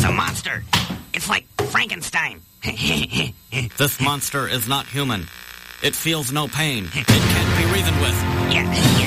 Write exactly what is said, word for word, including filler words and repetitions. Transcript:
a monster. It's like Frankenstein. This monster is not human. It feels no pain. It can't be reasoned with. Yeah, yeah.